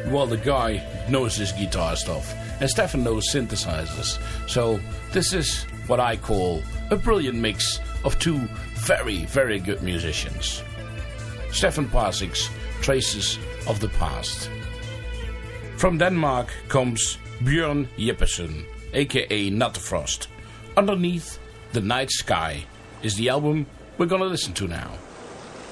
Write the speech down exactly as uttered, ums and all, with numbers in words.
well, the guy knows his guitar stuff, and Stefan knows synthesizers. So this is what I call a brilliant mix of two very, very good musicians. Stefan Parsik's Traces of the Past. From Denmark comes Bjørn Jeppesen, aka Nattefrost. Underneath the Night Sky is the album we're gonna listen to now.